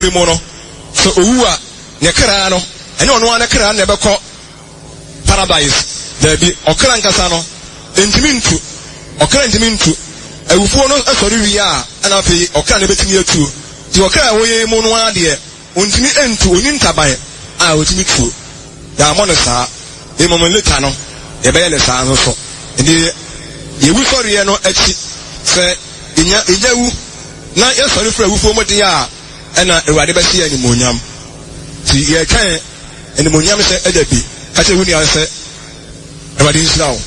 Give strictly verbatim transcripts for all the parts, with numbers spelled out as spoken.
mu no so owu a ne kra no ene ono ana kra na ebekọ paradise there be okra nkasa no entimi ntu okra entimi ntu awufuo no asori wi a ana fe okra na betimi atu di okra wo ye mu no ade ontimi entu oni ntaban a otimi tu ya mo no saa e mo leta no e be le saa no so ndi ye wu sori ye no achi se inya ijawu na ye sori fra awufuo mo de a ana ewade be se ani monyam ti ye kan ani monyam se edabi ka che wuni an se ewade Israel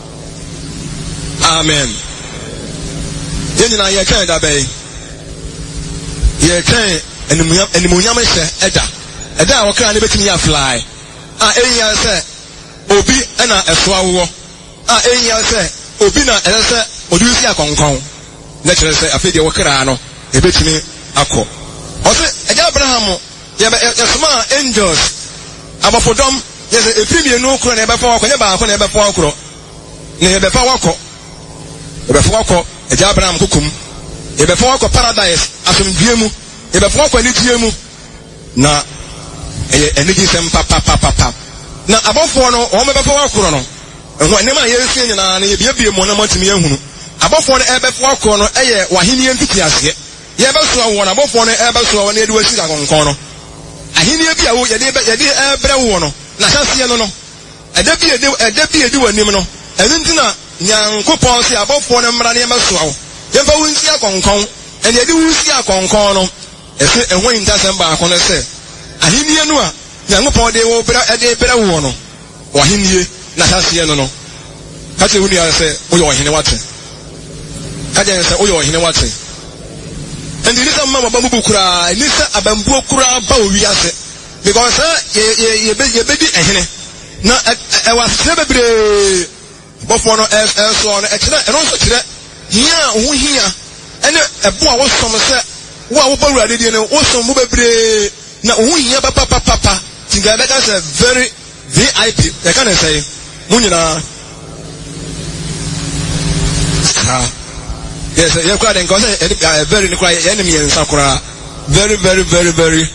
amen ye nyina ye kan da be ye kan ani monyam ani monyam se eda eda a wokra na betimi ya fly a enya se obi ana esoa wo a enya se obi na elese odusi akonkon na chere se afede wokra no ebetimi akọ ose eja Abraham ye yesoma angels abafodom yes efimi enu okro na ebefa wakọ nye ba akọ na ebefa wakọ na ebefa wakọ ebefa wakọ eja Abraham kukum ebefa wakọ paradise asomdue mu ebefa wakọ ni tie mu na eye enigi sem papa papa papa na abofo no o mebefa wakọ no ehun enema ye esi nyina na ye biebie mo na matimi ehunu abofo no ebefa wakọ no eye wahini mfiti ase ye beso awo na abofo no ebeso awo na edi wasi ka konkon no ahini bi awo ye de ye de ebre wo no na hase no no eda bi ede eda bi edi wanim no enu ntina nyankopon se abofo no mmra na ye beso awo ye fa wunsi akonkon ene edi wunsi akonkon no ese ehwan ntasem ba akon se ahini enu a nyankopon de wo bra ede bra wo no wahini na hase no no ka te huni ase wo yo ohene wate ka je se wo yo ohene wate and this is mama bambu kura this is abambu kura ba owi ase because ye ye ye be ye be di ehene na e was se bebre bofo no e so no e kire e no so kire hia ho hia ene ebo a wo som se wo a wo ba wura de no wo som mu bebre na ho hia papa papa papa tinga be ka se very V I P e ka na say mu nyina ha yes, you quite and uh, very quiet enemy and Sakura. Very, very, very, very.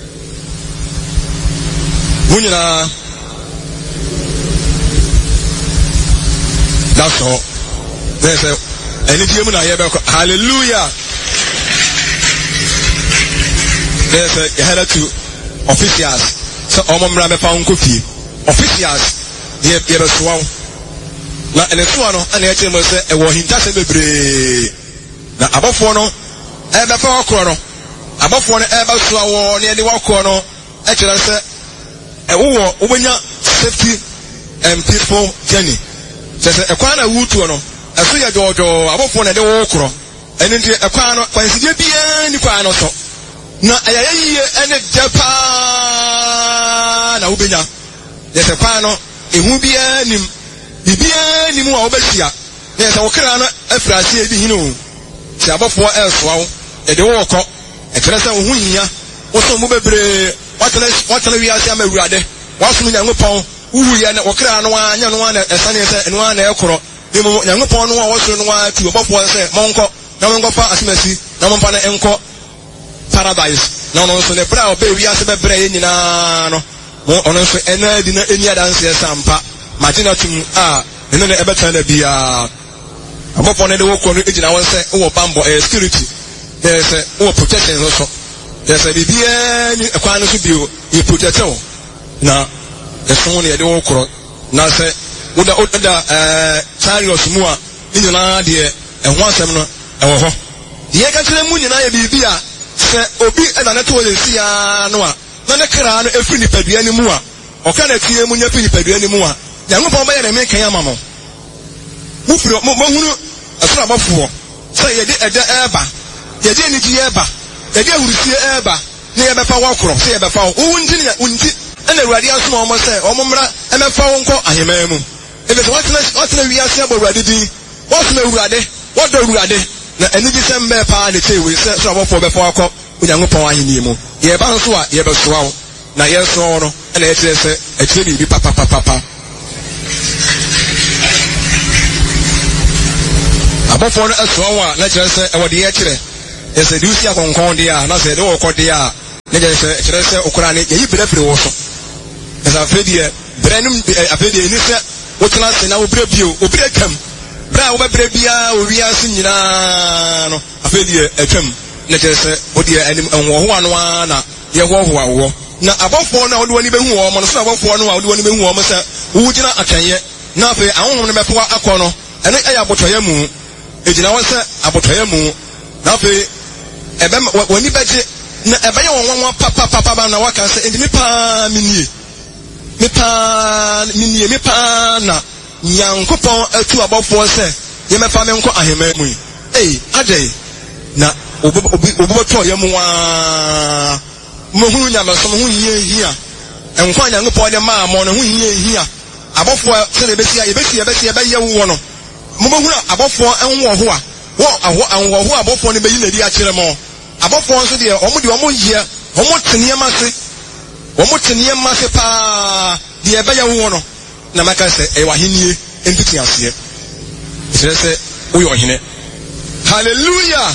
Munina. That's all. There's a anything hallelujah. There's a header to officials. So, Omam Rame found cookie. Officials. Yep, yep, swung. Na ene so no ana eche mo se e wo hinta se bebre na abofo no e be fa okro no abofo no e ba so awo ne de wakọ no e kire se e wo obenya safety and peaceful journey se se e kwa na wutu no e so ye jojo abofo no de wo okro ene ndi e kwa no kwa nsije bia ni kwa no so na ayayiye ene japa na obenya ye se kwa no ehu bia nim bibia ni mu a obehia na se wokra no afrasi ebi hinu se abofo elsoa e de wokọ e kire se wo huhia wo so mu bebre watele watele wi ase amawurade waso nyangopon wuhuye na wokra no anya no na esane se no na ekoro ni mu nyangopon no a waso no a tu obofo se monko na monko fa asemasi na monfa na enko paradise na no so ne bra obe wi ase bebre ye nyina no mo ono so ena di na eni adanse esampa Martina tum ah eno ne ebeta na bia abofo ne de wo ko no ejina won se wo bambo eh security there say wo protection no so there say bia ni ekwa no so bio you protect o na eso ne de wo kro na se wo da oda eh chariots mu a nyina de ehwo asem no ewo ho ye ka kire mu nyina ye bibia se obi na ne to le sia no a na ne kra no efiri ni padua ni mu a o ka na tie mu nya firi padua ni mu a Yankopon ba ye me kan amamo mu firo mo hunu asura bafo so ye de ede eba ye de niji eba ye de hurusie eba ne ye befa wakro so ye befa wo nti ne unti ena awurade asoma o mo se o mo mra e mefa wo nko ahema mu e be so watena watena wi ase abo awurade din watena awurade wodo awurade na eni bi se mbe pa ne chewe se so bafo befa wakọ Yankopon aheni mu ye ba nso a ye be so awo na ye so no ena ye kire se e kire bi papa papa papa abofo no aso wa na kire se e wode ye kire e se di usi akonkon de a na se de wo kode a je se kire se okura ne yi bere firi wo so esa afedi e bere num afedi ni se wo tena se na wo bere bio wo bere kam bra wo bere bia wo wi ase nyina no afedi e atwam na je se wo de anim enwo ho ano na ye ho ho awo na abofo na wo de wani behu wo mo no so abofo no a wo de wani behu wo mo se wo gina atwenye na afi ahonhom ne bepo akọ no ene eya abotoye mu ejina won se abotoye mu na afi ebe wani beje na ebe ye won won papa papa na waka se enti me pa minie me pa minie me pa na nyankopon atu abofo se ye me fa me nko ahema mu eh ade na obo obo to ye mu wa mo hu nya me so mo hu yie hia enko nyankopon de ma mo no hu yie hia abofo se de besia ye besia besia be ye wo no mo mo hu abofo enwo ho a wo aho anwo ho abofo ne be yi na di a kire mo abofo nso de omo de omo yie omo tenie ma se omo tenie ma se pa de e be ye wo no na maka se e wa henie entiti ase se se wo yo hene hallelujah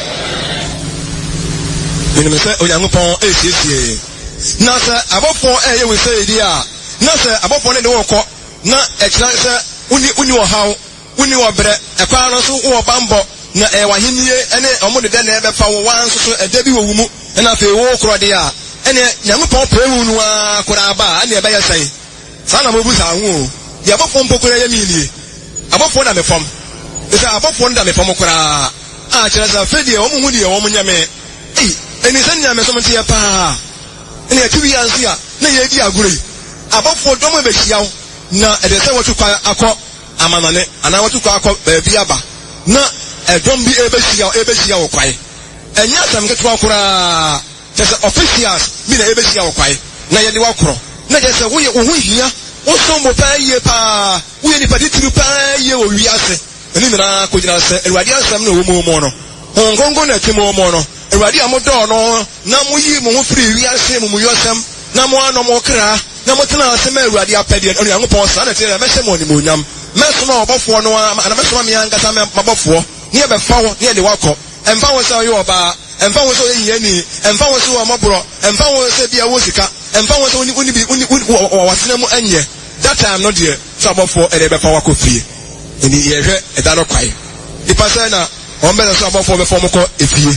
ni me se o ya ngopon e siesie na se abofo e ye we se di a na se abofo ne de wo kọ na e kira se uni uni wo hawo uni wo bre e kwa no so wo bambo na e wa henie ene omo de na e be fa wo wan so so e da bi wo wumu na fe wo kro de a ene nyamopon pe wu nu a kura ba ane e be ye sai sana mo bu sa hu ye abofo mpokura ye mi ni abofo na me fam isa abofo nda me fam kura a kira sa fe de omo hu de omo nyame eh eni san nyame so mtie pa ene e tubi yansi a na ye di agure abofo domo be hiaw na e de se wotu kwa akọ amanane ana wotu kwa akọ ba bi aba na edom bi ebe hiaw ebe hiaw kwai enya sam ketu akura just officials bi na ebe hiaw kwai na ye de wakoro na je se wo ye wo hia wo so mo pa ye pa wo ye ni pa titiri pa ye wo wi ase eni na ko jina se erwadi asam na wo mo mo no hongongo na timo mo no erwadi amodo no na mo yi mo ho firi wi ase mo mo yosam na mo ano mo kra na mo tena ase ma erwadi apede onu yankopon sa na tire me se mo ni mo nyam me so na obofo no na me so me ankasa me mabofo ne e be fa wo ne e de wakọ emfa wo se yo oba emfa wo se yi ani emfa wo se wo mabro emfa wo se bia wo sika emfa wo se oni oni bi oni wasena mu anye that time no there so abofo e de be fa wakọ fie eni ye hwe e da no kwai ipa se na on be so abofo be fo mo ko efie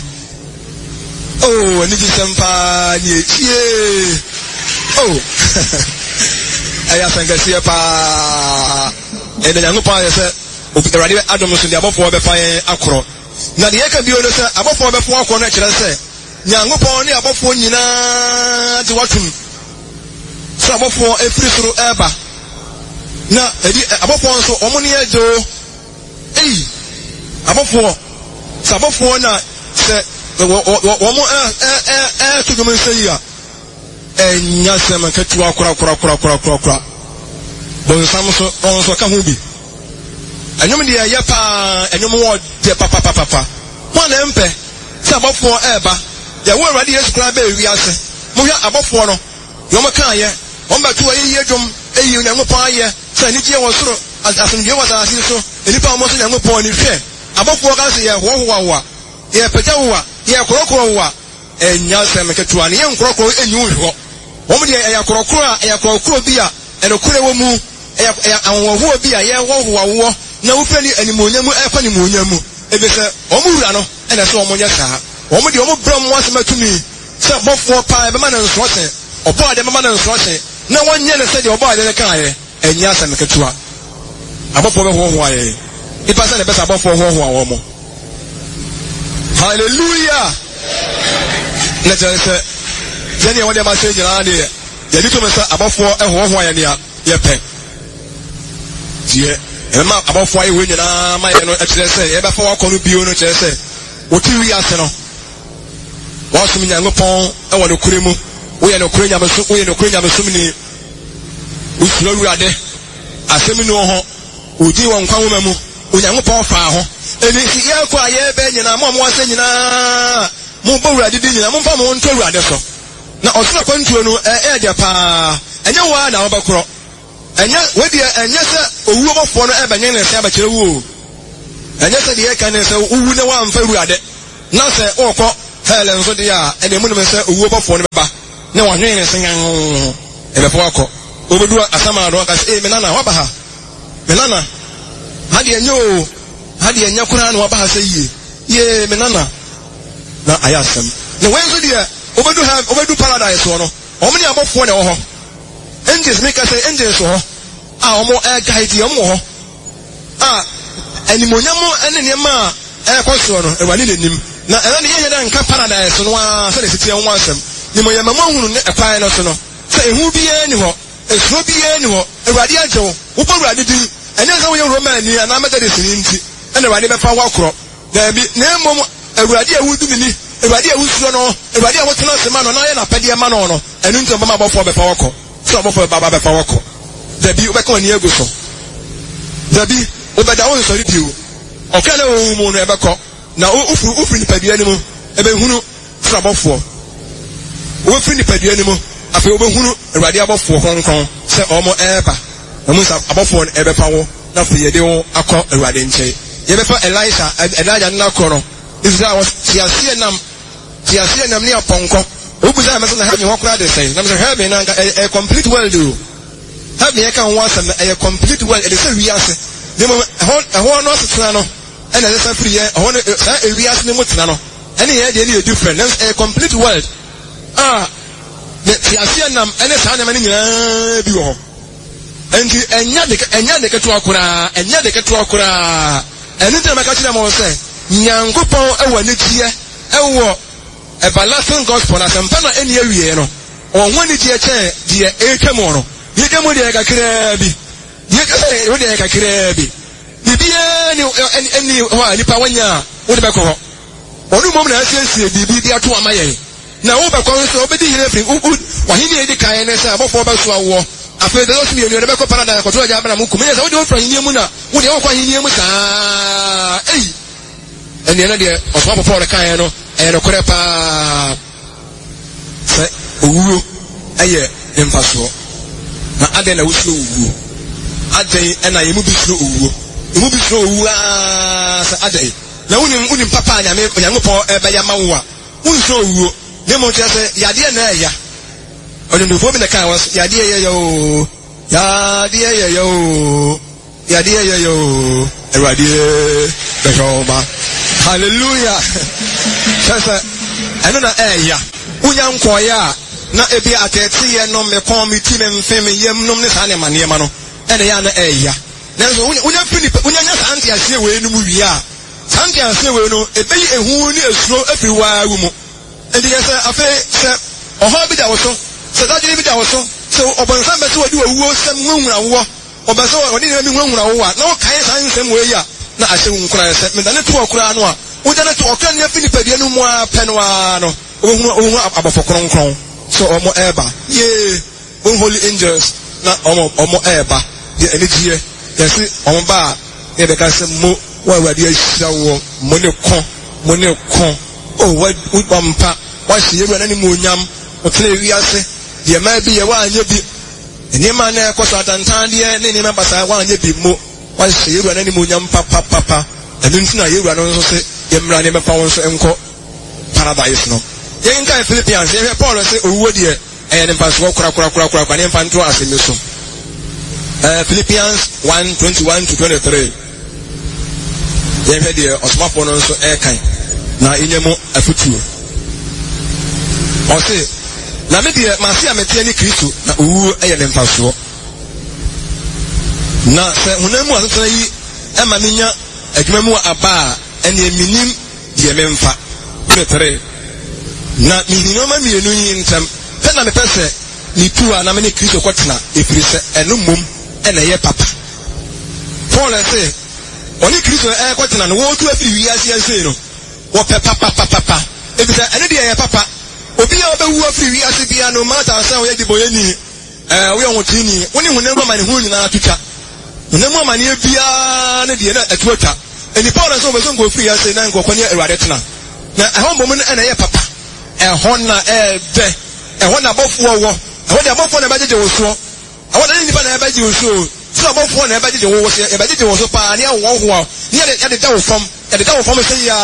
oh ni ji sempa ni etie oh aya sangasie pa e de nyango pa ye se obi erade adom so de abofo be fa yen akoro na de ye ka bio no se abofo be fo akoro na kire se nyango pa ni abofo nyina de watum so abofo efiri soro eba na edi abofo nso omo ne ejo ei abofo sabofo na se omo eh eh eh to go say ya enya se man ketu akora akora akora akora akora bon sam so on so ka hu bi anyum de ya pa anyum wo de papa papa papa mo na mpe se abofo eba ya wo awade yesu kra ba wi ase mo hwa abofo no yo mo kan ye on ba tu ayi yedwom eyi nyankopon aye se ni je wo soro asomdwe wo sa asi so enipa mo so nyankopon ni hwe abofo ka se ye ho ho wa ye peta wa ye korokoro wa enya se me ketu ani ye nkorokoro enyu hwo wo mo de ya korokoro a ya korokoro bi a eno kure wo mu ya anwo bi a ye wo ho wo na wo fani animonyamu e fa animonyamu ebe se o mu wura no ena se o mo nya saa o mo de o mo bram mo asema tumi se bofo pa e be ma na nso se obo ade ma na nso se na wonye ne se de obo ade ka ye enya se me ketu a abofo be ho ho aye ipa se ne be se abofo ho ho awo mo hallelujah let's say jeni won dey ma say nyina de ye di to me say abofo e ho ho aye ne a ye pe die e ma abofo aye we nyina ma ye no e kire say e be fa wakọ no bio no kire say wo ti wi ase no wo so mi nyango pon e wo no kure mu wo ye no kure nya beso wo ye no kure nya beso mi ni usuro ruade asemi no ho odi won kwan wo mu onyango pon fa ho eni si ye ko aye be nyina mo mo ase nyina mo bo ruade di nyina mo fa mo nto ruade so na osoro kwantuo no e e de pa enye wa na obakro enye wedi enye se owu obofo no e benye ne se abakire wu enye se de ye kan se owu ne wa mfa ruade na se okọ Helen so dia and the moon say owo bofo ne ba na wa hwen ne sengan e be fo akọ obedu asama do ka say me nana wa ba ha me nana ha de enyo ha de enya kura na wa ba ha say ye ye me nana na ayasem ne wen so dia obedu ha obedu paradise so no omni abofo ne wo ho angels make us say angels so ho a omo e guide omo ho a animonyamo ene ne ma e kwaso no e wani nenim na ene ne yeye dan ka paradise no a se le sitie ho asem ni mo yema mahunu ne ekwan no so no se ehu biye ni ho esuro biye ni ho ewade ajewo wo pa ewade din ene se wo ye roman ni ana methodist ni nti ene ewade be fa wakro na bi na mom ewade awudu ni ewade awusuro no ewade awotena sema no na ye na pede ma no no enu nti obama bofo be fa wakọ so bofo baba be fa wakọ da bi obeka ni ego so da bi obeda won so ri biu okele wo mu no ebekọ na ufuru ufuru ni padua ni mu ebe hunu so bofo wo firi ni padua ni mu afi obehunu ewade abofo kronkron se omo eba omo sa abofo no ebe fa wo na fi ye de wo akọ ewade nche ye be fa Elisha Elijah na krono Israel was tiasie nam tiasie nam ni aponko obuza me so na ha me hokra de say na me ha be na a complete world do ha me ka ho asem a complete world e de say wi ase de mo ho no setena no e na say free ye ho no sa e wi ase ne mutena no ene ye de ne different a complete world ah the Asian nam ene sa na mani nyina bi wo ho enti enya de enya de keto akura enya de keto akura eni de maka kire mo se nyankopon ewa ne tie ewo everlasting gospel na sempa na eni awie no onwo ne tie che de ekemo no ye kemo de kakira bi ye kase wo de kakira bi bibia ni eni ho nipa wanya wo de beko ho onu mom na asiesie bibi bi ato amaye na wo be kon so obedi hire fri wa hini edi kan ne se abofo ba so awo afa de so mi enu be ko paradise ko to ja bana mu ku me se wo de wo fra hini mu na wo de wo kwa hini mu saa ei eni na de oso abofo de kan no e no kore pa se owo aye empaso na ade na wusu owo ade e na yemu bi suro owo yemu bi suro owo a se ade na unim unim papa nya me onyankopon e be ya mawo a unso owo Nemo chese yadie na ya. Odundufo bi na kan was yadie ye yo. Yadie ye yo. Yadie ye yo. Erwadie behoma. Hallelujah. Chese eno na eh ya. Unya nko ya na ebi atete ye no me kon mi ti me mfe me yem nom ne sa ne mane ma no. Ene ya na eh ya. Nanso unya fini unya nya santi ase we no mu wi a. Santi ase we no ebeyi ehu ni esuro afiri wa wu mu. And yes, I say, or how be that also? So that you be that also. So, upon some better do a war, some room or war, or better, or didn't room or what? No kind of same way. Now I say, cry, but then to a crown. Would then to a can you finish a no more penuano, or about for crown crown. So, or more eba. Yea, unholy angels, not almost or more eba. The energy, yes, on bar. Yeah, because more, why were you so money con, money con. Oh, what would one pack? Why see you any munyam or play we are say? There might be a one you be. And your man, of course, at Antandia, and any members I want you be more. Why see you any munyam papa papa? And then you run also say, you run him a pound and call paradise. No, you ain't Philippians, you have Paul say, oh, would you? And in past walk, crack, crack, crack, crack, and infant to us in the soon. Philippians one twenty-one to twenty-three. You have here, or smartphone also air kind. Na inyemo afutuo ose na me de ma se ametie ni Kristo na owu eye ne mfaso na se hunamu asotena yi e ma menya adwumamu aba ene eminim de memfa three na minino ma mienu yi ntem pe na me pese ni tuwa na me ni Kristo kwotena efiri se eno mom ene ye papa Paul say oni Kristo e kwotena no wo tu afiri wi ase ase no wo pe papa papa papa ebisa ene de ye papa obi a obewu afiri wi ase bia no mata san wo ye diboye ni eh wo ye hotini woni hunemu amane hu nyina atuka hunemu amane bia ne de na atuota eni Paul so beso ngo firi ase na nkokọ ne Awurade tena na ehon bom ne ene ye papa ehon na e de ehon na bofo wo ehon de bofo na bajeje wo so ehon de nipa na bajeje wo so so bofo na bajeje wo so e bajeje wo so pa ne wo ho ne ye de da wo fam e de da wo fo me say ya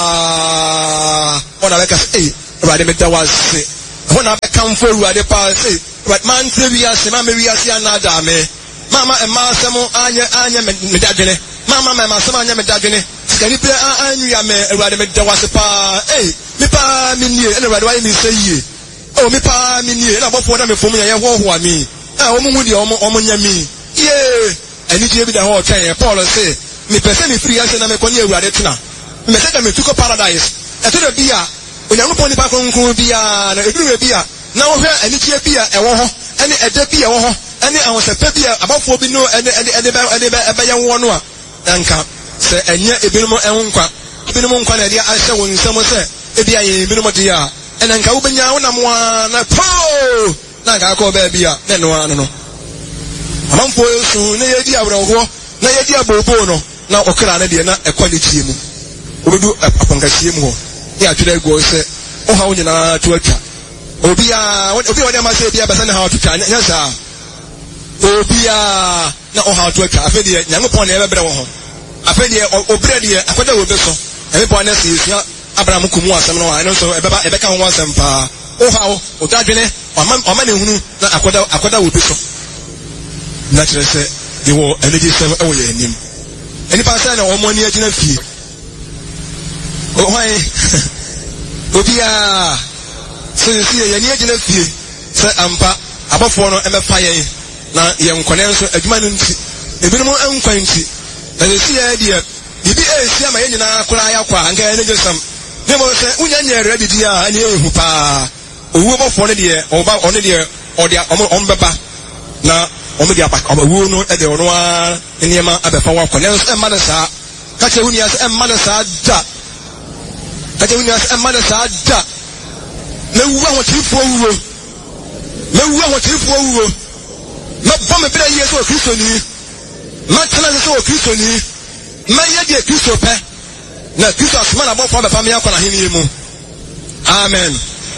ona be ka say Awurade me da wase ona be kan fo Awurade pa say but man say wi ase ma me wi ase anada me mama e ma asemo anya anya me dadwene mama ma asemo anya me dadwene sikani pe anwia me Awurade me da wase pa eh me pa me nie e Awurade wa me say ye oh me pa me nie na bofo na me fom ye ho ho ami ah omo hu de omo omo nya mi ye ani je bi da ho twen Paul say me pese me free ase na me kwani Awurade tena me say da me tuko paradise e to da bia onyankopon ni pa kronkron bia na eduru bia na wo hwe ani je bia e wo ho ani eda bia wo ho ani ahosepa bia abafo bi no ene ene ene ene ebe ye wo no a anka se enye ebinom ennkwa ebinom nkwa na dia ahye wo nsam se ebia ye ebinom de a ene nka wo benya wo na mo na po na ga ko ba bia na no ano no amamfo yesu na ye di awreho na ye di abobo no na okra na de na ekwalitie mu obedu apankasie mu ho ya twere go se o ha wonya na to atwa obia obia wona ma se bia basa na ha atwa nya sa obia na o ha to atwa afa de nyankopon na ebere wo ho afa de obere de akoda wo be so ebe bo na se yesu Abraham kumu asem no ano so ebeba ebeka ho asem pa o ha o o dadwene o ma na hunu na akoda akoda wo be so na kire se de wo energy sem e wo ye anim eni pa sa na o mo ni agina fie o hwan obia so you see ye ni agina fie se ampa abafo no e me fa ye na ye nkone nso adwuma no nti ebinom ankwan nti na ye si ye de bibi e si ama ye nyina kura ya kwa anka energy sem ne mo se unya nya ready dia ani ehu pa owu bofo ne de oba one de ode ombeba na omo de apa owu no e de ono a niema abefa wa kwa ne so e ma sa ka che uni as e ma sa da ka che uni as e ma sa da na wu a hotifo wuo na wu a hotifo wuo na bome bra yeso Kristo ni ma tana so Kristo ni ma ye de Kristo pe na Kristo asuma na bofo abefa me akwa na hini mu amen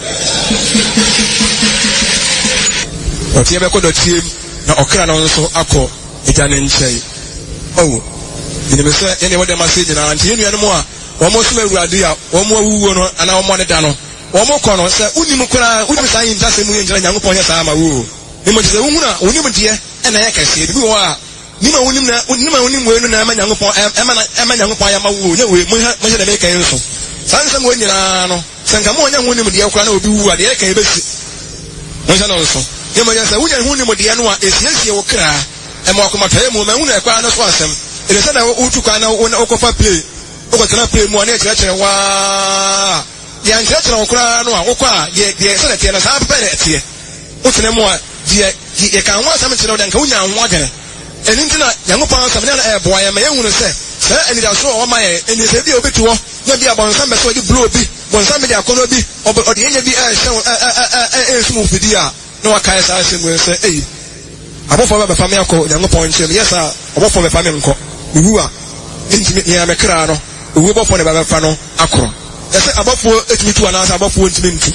o tie be ko do tie na okra na nso akọ eja ne nchei oh ni me se ene wode message na anti enu anu a wo mo suma Awurade a wo mo awuwo no ana wo mo ne da no wo mo kọ no se unim kura unim san yin tase mu yenjira Nyankopon ye sa ma wo ni mo se uhuna unim de e na ye kase bi wo a ni ma unim na unim ma unim we no na ma Nyankopon e ma na e ma Nyankopon ya ma wo nye we mo mo se da me kan so san san wo nyina no sanka mo nya unim de kura na obi wu a de ye kan be si mo se no so ye mo ya sa wunya hu ni mo de no a esiesie wo kra e mo akoma tae mo ma hu na kwa na so asem e de se na utu kwa na okofa play okotena play mu na kire kire wa ya nkire kire wo kra no a wo kwa ye ye se na tie na sa pa na tie utene mo a ye ye kan wa sam kire wo dan ka wunya anwa gere eni ntina Nyankopon asem na e boa ye ma ye hu no se se eni da so o ma ye eni se bi obetu ho na bi abonsan be so di blow bi bonsan be di akono bi o de yenye bi e se e e sumu fidi a no wakai sa asem say eh abofo be fa me akọ Nyankopon nche me yes a abofo be fa me nko iwu a ntimi ya me kra no iwu bofo ne be fa no akoro ese abofo etimi tu ana sa abofo ntimi ntu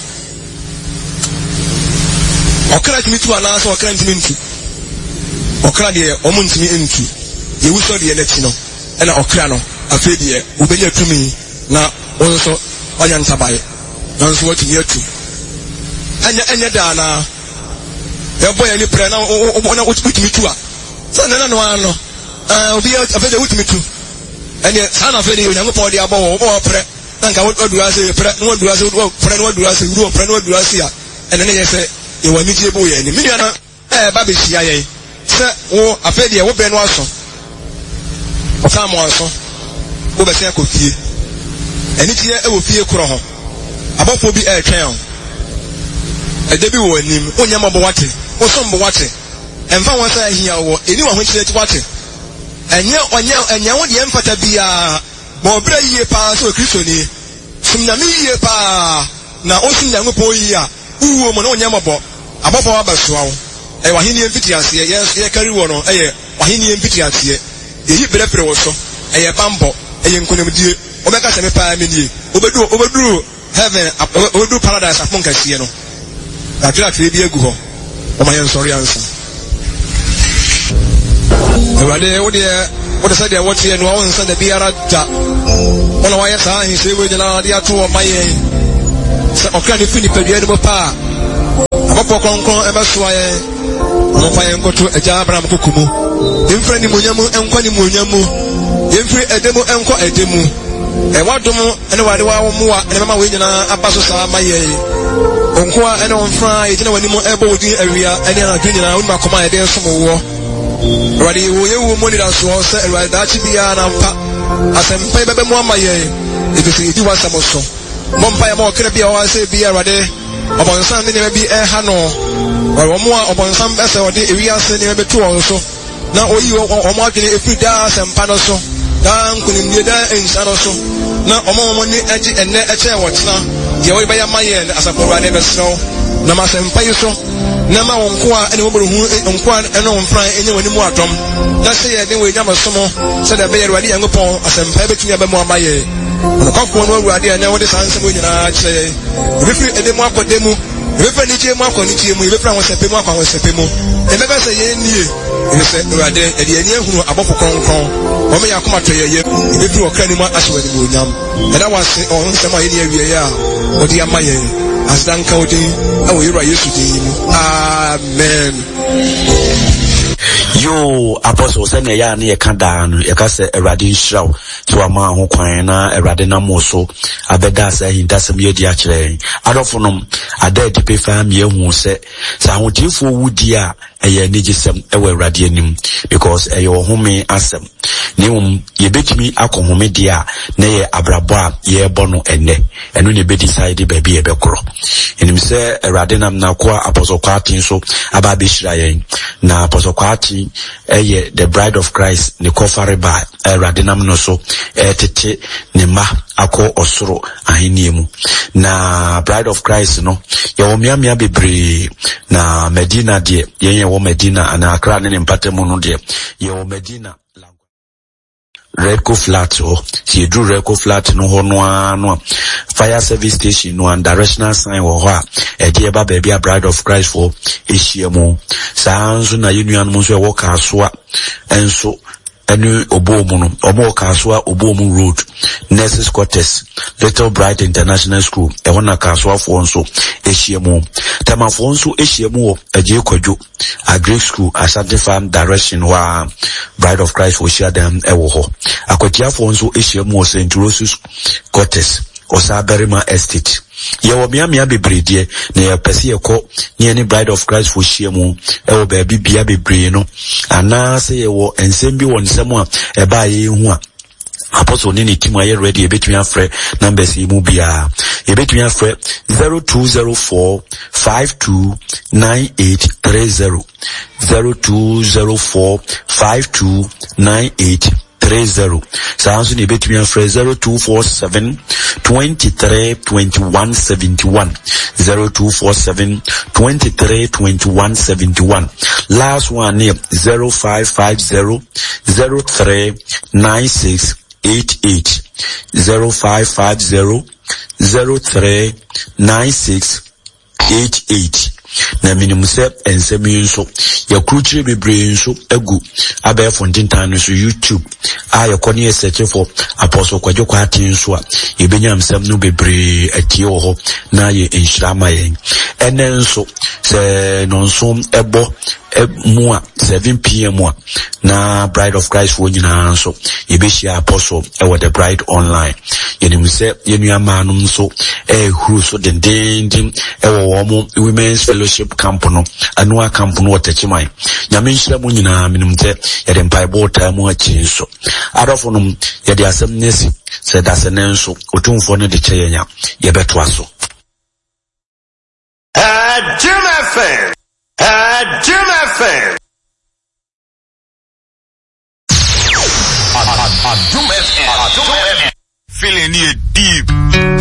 okra etimi tu ana sa okra ntimi ntu okra de omo ntimi ntu yewu so de leti no ena okra no afi de ubenya tumi na onso onya ntabaye na nso watimi atu anya anya da na ya boy ni pre na ona utimi tu a so na na no ano ah obi afa de utimi tu ene sana afa de Nyankopon de abo wo bo pre na nka wodu ase pre na wodu ase wodu pre na wodu ase wodu pre na wodu ase a ene ne yese e wa miji ebo ye ni mi na eh ba be hia ye se wo afa de wo be no aso o ka mo aso wo be se akofie eni tie e wo fie kro ho abofo bi e twen edebi wo anim onya mabo wate osombo wate emfa won sa ahia wo eni wa ho kire ti wate enye onye enye wo de emfata bia ma obra yie pa so Kristo ni sumna mi yie pa na osim Nyankopon yi a uwo mo na onya mabo abofo wa basoa wo e wa hini empiti ase ye ye kari wo no e wa hini empiti ase ye yi brefre wo so e ye bambo e ye nkonemdie obeka se me pa me nie obedu obedu heaven obedu paradise afon kase no akira tire bi egu ho o ma yen sorry answer Ewade wo de wo de say de wo tie no wo nsa da biara da Ona waya sa hin se we nyina de ato o maye se okra ne fini padua ne mo pa apopo konkon e be so aye no fa yen goto eja Abraham kokumu emfre ni monyamu enko ni monyamu emfre edemu enko edemu e wadom ene wade wa wo mo wa ene mama we nyina abaso sa maye onko a ene onfra e gina wani mo ebo wodi awia ene na dwi nyina woni makoma e de so mo wo wadi wo ye wo mo ni da so se e wade da chi bia na mpa asempa bebe mo amaye ebisi di wasamo so mompa ya mo kire bia wa se bia wade obonsan ne ne bi e ha no wo mo a obonsan be se ode ewi ase ne be to won so na oyi o mo adwene efida asempa no so da nkunim die da ensa no so na omo mo ni agi enne e che wotena ye wo be ya maye asafo wade be sno na masempa yi so na ma won ko a ene wo buru hu nko a ene won fran enye wani mu adom na se ye den we nya masomo se da be ye wade yankopon asempa betumi abe mu amaye on kofo no wade ene wo de sansem nyina kire be firi ede mu akode mu be firi ni je mu akoni tie mu be firi won sepe mu akwa won sepe mu e be be se ye nie e se wade e de ene hunu abofo kronkron o me yakoma to ye ye be firi okra ni mu asewani mu nyam e da wase on nsem a ye ne awie ya o de amaye asdan ka odi awo yira Yesu din mu amen. Yo apostle sene ya ne yekada no yekase Erade Nhyiraw to ama ho kwan na Erade na moso abeda sa hindasem ye dia kire adofonom ada dipe fam ye hu se sa hodifo wudi a eye negisem ewe Erade anim because eye ohome asem ne um ye betimi akohome dia na ye abrabo a ye bono enne eno ne be decide ba bi e be koro enim se Erade nam na kwa apostle kwatin so aba be hyira yen na apostle kwatin eye the bride of Christ ne kofare ba Erade nam no so etete ne ma akọ osoro ahenie mu na bride of Christ no ye wo miamia bebre na Medina de ye ye wo Medina ana Accra ne mpatemu no de ye wo Medina Redco Flat oh si drew Redco Flat no ho no ano fire service station no and directional sign wo ho a e de ba baby a bride of Christ for ehyiemu sanzo na yenuan mu so e wo kasoa enso enu obomu no omo kasoa obomu road nurses quarters Little Bright International School e wona kasoa fo nso ehyiemu tamafo nso ehyiemu wo aje kwadwo a Greek school Asante Farm direction wa Bride of Christ wo share them e wo ho akwatiafo nso ehyiemu wo Saint Roses quarters Osaberima estate ye wo miamia bebrede na ye pese ye ko ne ni Bride of Christ fo hyiemu e wo ba bibia bebre no ana se ye wo ensem bi wo nsem a e ba ye hu a apostle ni team aye ready e betumi afre numbers mu bia e betumi afre zero two zero four five two nine eight three zero zero two zero four five two nine eight three zero Sounds in between phrase zero two four seven twenty three twenty one seventy one zero two four seven twenty three twenty one seventy one. Last one name zero five five zero zero three nine six eight eight zero five five zero zero three nine six eight eight. Na minimum se ensemi nso ya kruchire bebre nso egu abe fontintan no so YouTube a ya koni search for apostle Kwadwo Kwatin nso a ebenyam sem no bebre atie ho na ye enhyirama yen ene nso se no nso ebo mu a seven p m a na Bride of Christ wo nyina nso ebehia apostle e wo the bride online yenim se yenuama no nso e huru so dendendin e wo wo women's fellowship camp no anua camp no wotachimai nyame nhyira mu nyina menim te yede mpaibo tamu achi nso adofo no yede asem nesi se dase nenso otumfo no de kyeyenya yebeto aso Jim F M Uh, Jim F M. Jim F M. Feeling it deep.